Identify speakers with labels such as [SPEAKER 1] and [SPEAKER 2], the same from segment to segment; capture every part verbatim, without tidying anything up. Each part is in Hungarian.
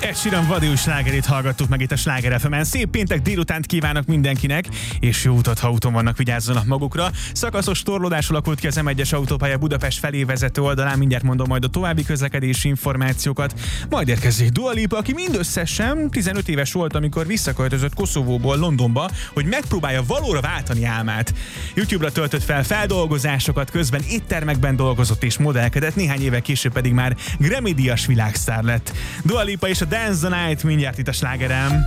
[SPEAKER 1] Ed Sheeran vadul slágerét hallgattuk meg itt a Sláger ef emen. Szép péntek délutánt kívánok mindenkinek, és jó utat, ha úton vannak, vigyázzanak magukra. Szakaszos torlódás alakult ki az em egyes autópálya Budapest felé vezető oldalán, mindjárt mondom majd a további közlekedési információkat. Majd érkezik Dua Lipa, aki mindösszesen tizenöt éves volt, amikor visszaköltözött Koszovóból Londonba, hogy megpróbálja valóra váltani álmát. YouTube-ra töltött fel feldolgozásokat, közben éttermekben dolgozott és modellkedett, néhány éve később pedig már Grammy-díjas világsztár lett. Dua Lipa és a Dance the Night mindjárt itt a Slágerem.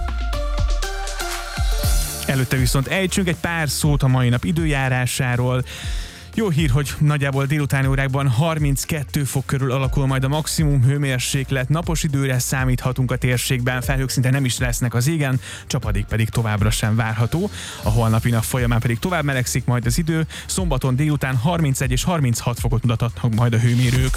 [SPEAKER 1] Előtte viszont ejtsünk egy pár szót a mai nap időjárásáról. Jó hír, hogy nagyjából délutáni órákban harminckettő fok körül alakul majd a maximum hőmérséklet, napos időre számíthatunk a térségben, felhők szinte nem is lesznek az égen, csapadék pedig továbbra sem várható. A holnapi nap folyamán pedig tovább melegszik majd az idő, szombaton délután harmincegy és harminchat fokot mutatnak majd a hőmérők.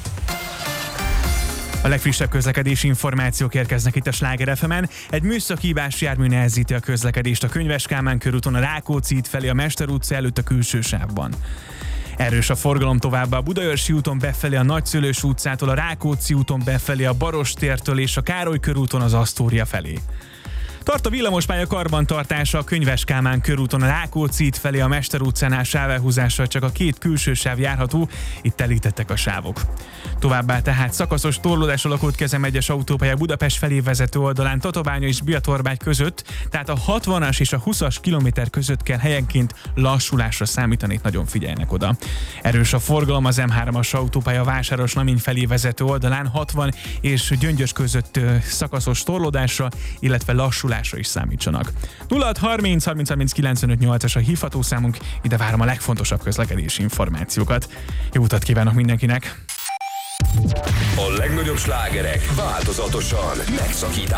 [SPEAKER 1] A legfrissebb közlekedési információk érkeznek itt a Sláger ef emen. Egy műszaki hibás jármű nehezíti a közlekedést a Könyves Kálmán körúton, a Rákóczi híd felé, a Mester utca előtt a külső sávban. Erős a forgalom továbbá a Budaörsi úton befelé a Nagyszülős utcától, a Rákóczi úton befelé a Barostértől és a Károly körúton az Asztória felé. Tart a villamospálya karbantartása a Könyves Kálmán körúton, a Rákóczi híd felé, a Mester utcánál sávelhúzással csak a két külső sáv járható, itt telítettek a sávok. Továbbá tehát szakaszos torlódás alakult ki az em egyes autópálya Budapest felé vezető oldalán Tatabánya és Biatorbágy között, tehát a hatvanas és a huszas kilométer között kell helyenként lassulásra számítani, itt nagyon figyeljenek oda. Erős a forgalom az em hármas autópálya Vásáros-Namény felé vezető oldalán, hatvan és Gyöngyös között szakaszos torlódásra, illetve lassulásra is számítsanak. nulla hat harminc harminc harminc kilencvenöt nyolcas a hívható számunk, ide várom a legfontosabb közlekedési információkat. Jó utat kívánok mindenkinek!
[SPEAKER 2] A legnagyobb slágerek változatosan megszakításban.